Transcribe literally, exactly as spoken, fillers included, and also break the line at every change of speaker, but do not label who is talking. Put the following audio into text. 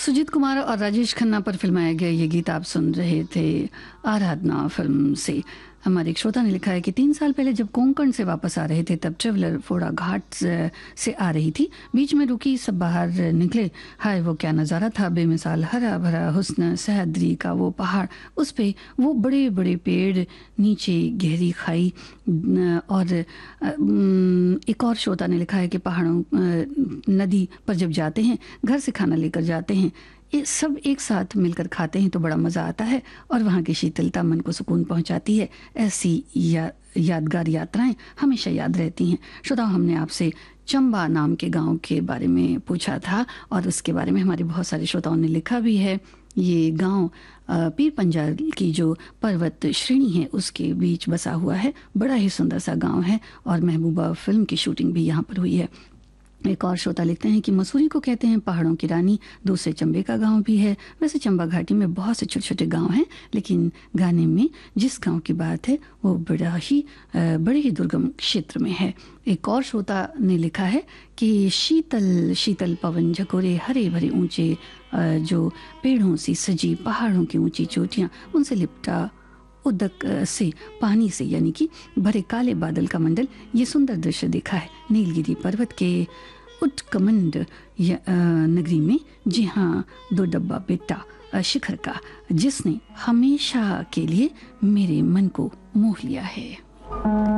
सुजीत कुमार और राजेश खन्ना पर फिल्माया गया ये गीत आप सुन रहे थे आराधना फिल्म से। हमारे एक श्रोता ने लिखा है कि तीन साल पहले जब कोंकण से वापस आ रहे थे तब ट्रेवलर फोड़ा घाट से आ रही थी, बीच में रुकी, सब बाहर निकले। हाय वो क्या नज़ारा था, बेमिसाल हरा भरा हुस्न, सह्याद्री का वो पहाड़, उस पे वो बड़े बड़े पेड़, नीचे गहरी खाई। और एक और श्रोता ने लिखा है कि पहाड़ों नदी पर जब जाते हैं, घर से खाना लेकर जाते हैं, ये सब एक साथ मिलकर खाते हैं तो बड़ा मज़ा आता है और वहाँ की शीतलता मन को सुकून पहुँचाती है। ऐसी या, यादगार यात्राएं हमेशा याद रहती हैं। श्रोताओ, हमने आपसे चंबा नाम के गांव के बारे में पूछा था और उसके बारे में हमारे बहुत सारे श्रोताओं ने लिखा भी है। ये गांव पीर पंजाल की जो पर्वत श्रेणी है उसके बीच बसा हुआ है। बड़ा ही सुंदर सा गांव है और महबूबा फिल्म की शूटिंग भी यहाँ पर हुई है। एक और श्रोता लिखते हैं कि मसूरी को कहते हैं पहाड़ों की रानी, दूसरे चंबे का गांव भी है। वैसे चंबा घाटी में बहुत से छोटे छोटे गांव हैं, लेकिन गाने में जिस गांव की बात है वो बड़ा ही बड़े ही दुर्गम क्षेत्र में है। एक और श्रोता ने लिखा है कि शीतल शीतल पवन झकोरे, हरे भरे ऊंचे जो पेड़ों से सजी पहाड़ों की ऊंची चोटियां, उनसे लिपटा उदक से पानी से यानी कि भरे काले बादल का मंडल, ये सुंदर दृश्य देखा है नीलगिरी पर्वत के उत्कमंड नगरी में। जी हाँ, दो डब्बा बेटा शिखर का, जिसने हमेशा के लिए मेरे मन को मोह लिया है।